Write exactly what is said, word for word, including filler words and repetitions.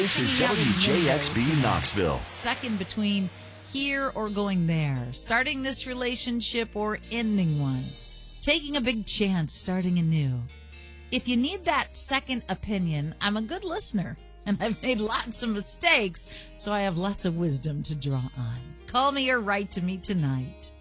This is Hanging out with W J Linda X B tonight. Knoxville. Stuck in between here or going there, starting this relationship or ending one, taking a big chance, starting anew. If you need that second opinion, I'm a good listener, and I've made lots of mistakes, so I have lots of wisdom to draw on. Call me or write to me tonight.